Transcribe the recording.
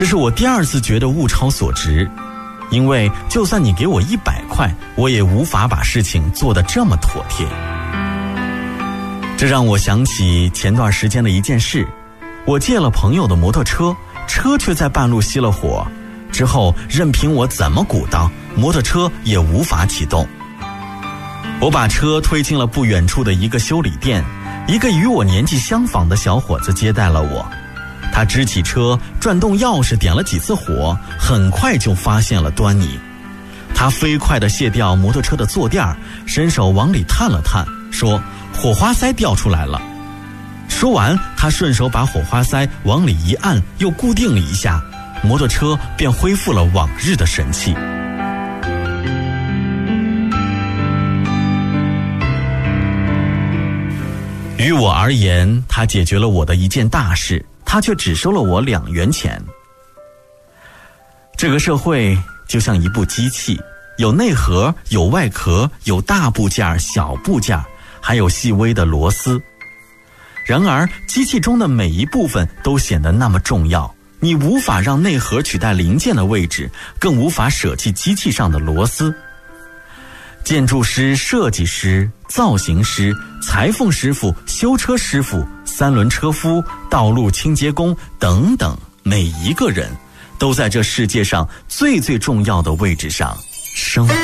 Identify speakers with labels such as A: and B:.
A: 这是我第2次觉得物超所值，因为就算你给我100块，我也无法把事情做得这么妥帖。这让我想起前段时间的一件事，我借了朋友的摩托车，车却在半路熄了火，之后任凭我怎么鼓捣，摩托车也无法启动。我把车推进了不远处的一个修理店，一个与我年纪相仿的小伙子接待了我。他支起车，转动钥匙，点了几次火，很快就发现了端倪。他飞快地卸掉摩托车的坐垫，伸手往里探了探，说火花塞掉出来了。说完，他顺手把火花塞往里一按，又固定了一下，摩托车便恢复了往日的神气。于我而言，他解决了我的一件大事，他却只收了我2元钱。这个社会就像一部机器，有内核，有外壳，有大部件、小部件，还有细微的螺丝。然而，机器中的每一部分都显得那么重要，你无法让内核取代零件的位置，更无法舍弃机器上的螺丝。建筑师、设计师、造型师、裁缝师傅、修车师傅、3轮车夫、道路清洁工等等，每一个人都在这世界上最重要的位置上生活。